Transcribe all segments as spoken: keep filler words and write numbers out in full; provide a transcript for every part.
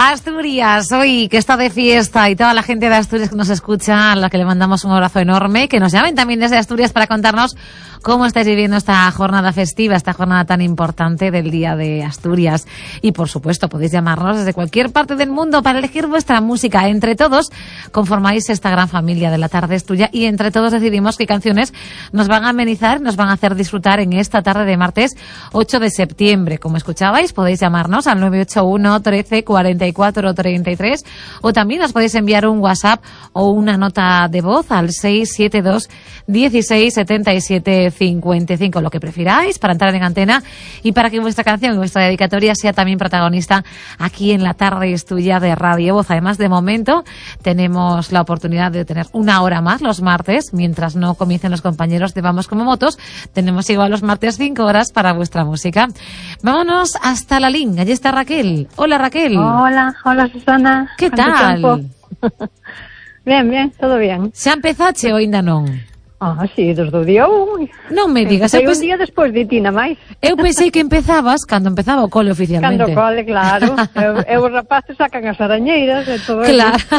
Asturias, hoy que está de fiesta y toda la gente de Asturias que nos escucha, a la que le mandamos un abrazo enorme, que nos llamen también desde Asturias para contarnos cómo estáis viviendo esta jornada festiva, esta jornada tan importante del Día de Asturias. Y por supuesto podéis llamarnos desde cualquier parte del mundo para elegir vuestra música. Entre todos conformáis esta gran familia de La Tarde es Tuya y entre todos decidimos qué canciones nos van a amenizar, nos van a hacer disfrutar en esta tarde de martes ocho de septiembre. Como escuchabais, podéis llamarnos al nueve ocho uno, trece, cuarenta y cuatro, treinta y tres o también os podéis enviar un WhatsApp o una nota de voz al seis siete dos, dieciséis, setenta y siete, cincuenta y cinco, lo que prefiráis, para entrar en antena y para que vuestra canción y vuestra dedicatoria sea también protagonista aquí en La Tarde es Tuya de Radio Voz. Además, de momento tenemos la oportunidad de tener una hora más los martes, mientras no comiencen los compañeros de Vamos como Motos, tenemos igual los martes cinco horas para vuestra música. Vámonos hasta la línea, allí está Raquel. Hola, Raquel. Hola, hola Susana. ¿Qué tal? Bien, bien, todo bien. Xa empezache ou ainda non? Ah, sí, desde o día un. Non me digas. Empecé un día despois de ti, na máis. Eu pensei que empezabas cando empezaba o cole oficialmente. Cando o cole, claro. eu, eu os rapaces sacan as arañeiras e todo claro. eso.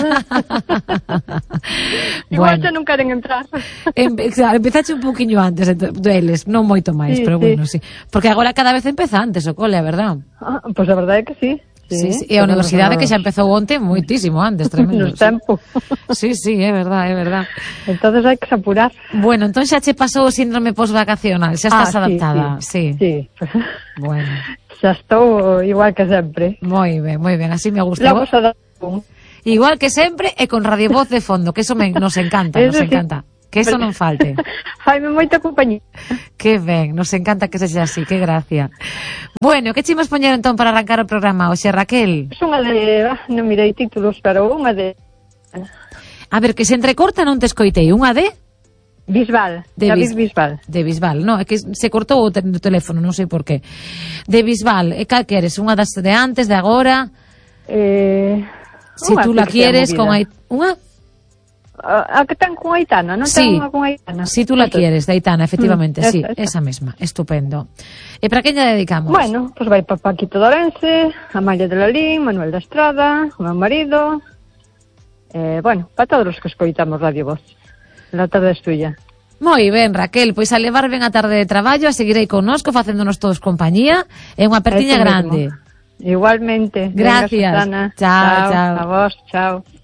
Igual bueno. xa non queren entrar. Em, claro, empezache un poquinho antes deles, non moito máis, sí, pero sí. bueno, sí. Porque agora cada vez empeza antes o cole, a verdad? Ah, pois pues a verdade é que sí. Sí, sí, e a universidade que xa empezou onte moitísimo antes, tremendo. Nos tempo. Sí, sí, é verdad, é verdad. Entonces hai que se apurar. Bueno, entón xa che pasou o síndrome posvacacional, xa estás ah, adaptada, sí. Sí. sí. Bueno. Xa estou igual que sempre. Moi ben, moi ben, así me gusta. Logo se dá un. Igual que sempre e con Radio Voz de fondo, que eso me, nos encanta, nos encanta. Que eso non falte. Faime moita compañía. Que ben, nos encanta que sexa así, que gracia. Bueno, que chimos poñer entón para arrancar o programa, oxe, Raquel? Es unha de... Ah, non mirei títulos, pero unha de... A ver, que se entrecorta non te escoitei. Unha de... Bisbal, de David Bis... Bisbal. De Bisbal, no, é que se cortou o teléfono, non sei por qué. De Bisbal, e cal queres? Unha das de antes, de agora? Eh... Si tú la quieres, con... Ait... Unha... A que ten con Aitana, non sí, ten unha con Aitana? Si tú la Entonces, quieres, de Aitana, efectivamente, mm, sí, esa, esa. esa mesma, estupendo. E para quen lla dedicamos? Bueno, pues vai para Paquito Dorense, Amalia de Lalín, Manuel da Estrada, o meu marido, eh, bueno, para todos os que escoitamos Radio Voz. La Tarde es Tuya. Moi ben, Raquel, pois a levar ben a tarde de traballo, a seguir aí connosco, facéndonos todos compañía, é unha pertiña grande. Igualmente. Gracias. Venga, Susana. Chao, chao. A vos, chao.